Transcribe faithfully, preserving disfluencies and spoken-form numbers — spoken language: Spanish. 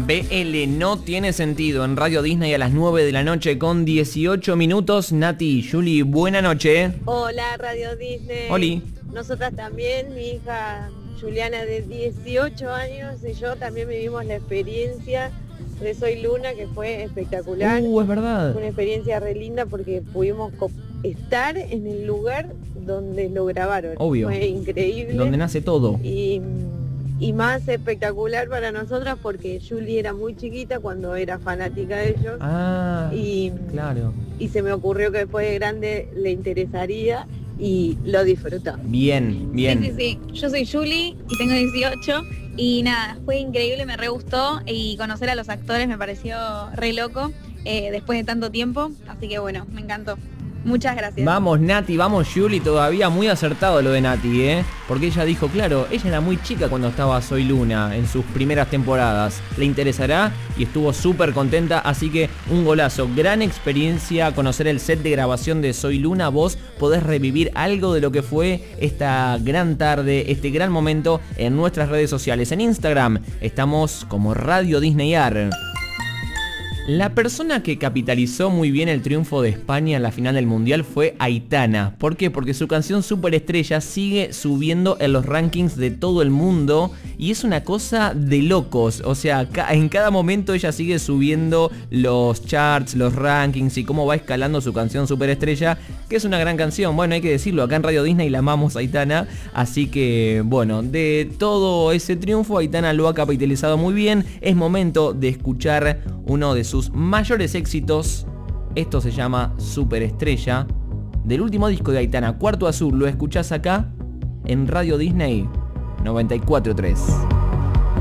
B L no tiene sentido en Radio Disney a las nueve de la noche con dieciocho minutos. Nati y Juli, buena noche. Hola Radio Disney. Oli. Nosotras también, mi hija Juliana de dieciocho años y yo también vivimos la experiencia de Soy Luna, que fue espectacular. Uh, es verdad. Fue una experiencia re linda porque pudimos estar en el lugar donde lo grabaron. Obvio. Fue increíble. Donde nace todo. Y, y más espectacular para nosotras porque Julie era muy chiquita cuando era fanática de ellos. Ah, y, claro. Y se me ocurrió que después de grande le interesaría y lo disfrutó. Bien, bien. Sí, sí, sí. Yo soy Julie y tengo dieciocho y nada, fue increíble, me re gustó y conocer a los actores me pareció re loco eh, después de tanto tiempo, así que bueno, me encantó. Muchas gracias. Vamos Nati, vamos Juli, todavía muy acertado lo de Nati, ¿eh? Porque ella dijo, claro, ella era muy chica cuando estaba Soy Luna en sus primeras temporadas. Le interesará y estuvo súper contenta, así que un golazo. Gran experiencia conocer el set de grabación de Soy Luna. Vos podés revivir algo de lo que fue esta gran tarde, este gran momento en nuestras redes sociales. En Instagram estamos como Radio Disney Ar. La persona que capitalizó muy bien el triunfo de España en la final del Mundial fue Aitana. ¿Por qué? Porque su canción Superestrella sigue subiendo en los rankings de todo el mundo y es una cosa de locos. O sea, en cada momento ella sigue subiendo los charts, los rankings y cómo va escalando su canción Superestrella, que es una gran canción. Bueno, hay que decirlo, acá en Radio Disney la amamos a Aitana. Así que, bueno, de todo ese triunfo, Aitana lo ha capitalizado muy bien. Es momento de escuchar uno de sus mayores éxitos. Esto se llama Superestrella, del último disco de Aitana, Cuarto Azul. Lo escuchás acá en Radio Disney noventa y cuatro punto tres.